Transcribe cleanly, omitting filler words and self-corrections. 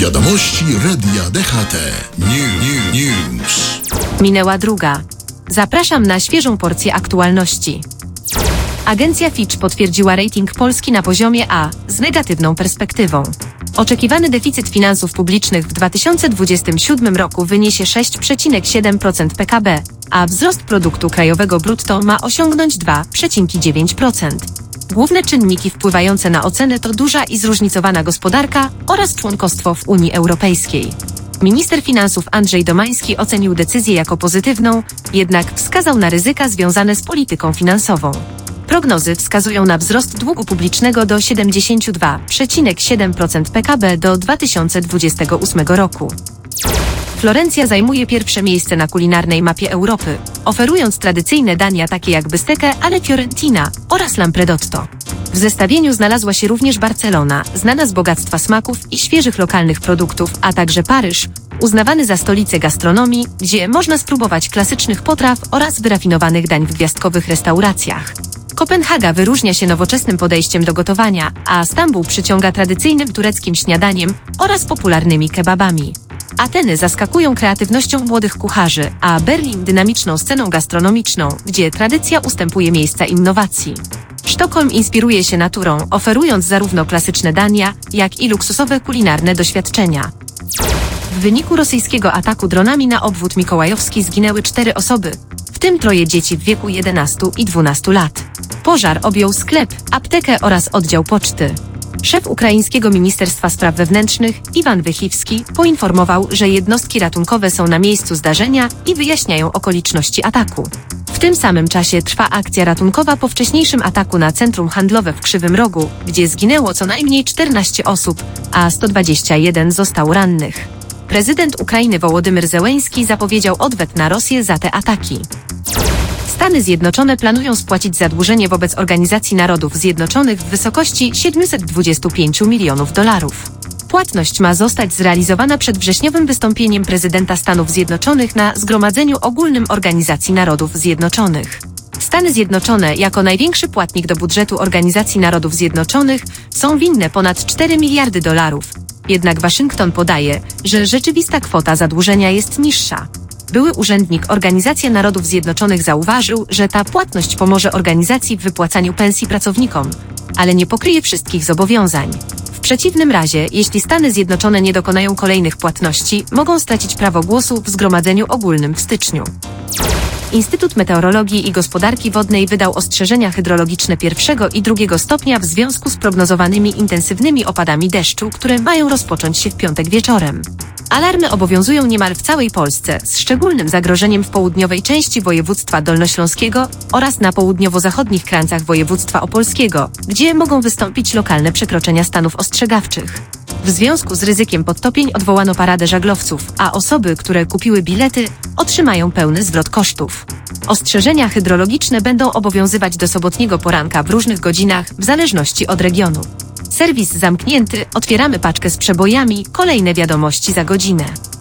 Wiadomości Radia DHT. News. Minęła druga. Zapraszam na świeżą porcję aktualności. Agencja Fitch potwierdziła rating Polski na poziomie A z negatywną perspektywą. Oczekiwany deficyt finansów publicznych w 2027 roku wyniesie 6,7% PKB, a wzrost produktu krajowego brutto ma osiągnąć 2,9%. Główne czynniki wpływające na ocenę to duża i zróżnicowana gospodarka oraz członkostwo w Unii Europejskiej. Minister finansów Andrzej Domański ocenił decyzję jako pozytywną, jednak wskazał na ryzyka związane z polityką finansową. Prognozy wskazują na wzrost długu publicznego do 72,7% PKB do 2028 roku. Florencja zajmuje pierwsze miejsce na kulinarnej mapie Europy, oferując tradycyjne dania takie jak bistecca alle fiorentina oraz lampredotto. W zestawieniu znalazła się również Barcelona, znana z bogactwa smaków i świeżych lokalnych produktów, a także Paryż, uznawany za stolicę gastronomii, gdzie można spróbować klasycznych potraw oraz wyrafinowanych dań w gwiazdkowych restauracjach. Kopenhaga wyróżnia się nowoczesnym podejściem do gotowania, a Stambuł przyciąga tradycyjnym tureckim śniadaniem oraz popularnymi kebabami. Ateny zaskakują kreatywnością młodych kucharzy, a Berlin dynamiczną sceną gastronomiczną, gdzie tradycja ustępuje miejsca innowacji. Sztokholm inspiruje się naturą, oferując zarówno klasyczne dania, jak i luksusowe kulinarne doświadczenia. W wyniku rosyjskiego ataku dronami na obwód mikołajowski zginęły 4 osoby, w tym 3 dzieci w wieku 11 i 12 lat. Pożar objął sklep, aptekę oraz oddział poczty. Szef ukraińskiego Ministerstwa Spraw Wewnętrznych Iwan Wychiwski poinformował, że jednostki ratunkowe są na miejscu zdarzenia i wyjaśniają okoliczności ataku. W tym samym czasie trwa akcja ratunkowa po wcześniejszym ataku na centrum handlowe w Krzywym Rogu, gdzie zginęło co najmniej 14 osób, a 121 zostało rannych. Prezydent Ukrainy Wołodymyr Zełenski zapowiedział odwet na Rosję za te ataki. Stany Zjednoczone planują spłacić zadłużenie wobec Organizacji Narodów Zjednoczonych w wysokości $725 milionów. Płatność ma zostać zrealizowana przed wrześniowym wystąpieniem prezydenta Stanów Zjednoczonych na Zgromadzeniu Ogólnym Organizacji Narodów Zjednoczonych. Stany Zjednoczone, jako największy płatnik do budżetu Organizacji Narodów Zjednoczonych, są winne ponad $4 miliardy. Jednak Waszyngton podaje, że rzeczywista kwota zadłużenia jest niższa. Były urzędnik Organizacji Narodów Zjednoczonych zauważył, że ta płatność pomoże organizacji w wypłacaniu pensji pracownikom, ale nie pokryje wszystkich zobowiązań. W przeciwnym razie, jeśli Stany Zjednoczone nie dokonają kolejnych płatności, mogą stracić prawo głosu w Zgromadzeniu Ogólnym w styczniu. Instytut Meteorologii i Gospodarki Wodnej wydał ostrzeżenia hydrologiczne 1. i 2. stopnia w związku z prognozowanymi intensywnymi opadami deszczu, które mają rozpocząć się w piątek wieczorem. Alarmy obowiązują niemal w całej Polsce, z szczególnym zagrożeniem w południowej części województwa dolnośląskiego oraz na południowo-zachodnich krańcach województwa opolskiego, gdzie mogą wystąpić lokalne przekroczenia stanów ostrzegawczych. W związku z ryzykiem podtopień odwołano paradę żaglowców, a osoby, które kupiły bilety, otrzymają pełny zwrot kosztów. Ostrzeżenia hydrologiczne będą obowiązywać do sobotniego poranka w różnych godzinach, w zależności od regionu. Serwis zamknięty, otwieramy paczkę z przebojami, kolejne wiadomości za godzinę.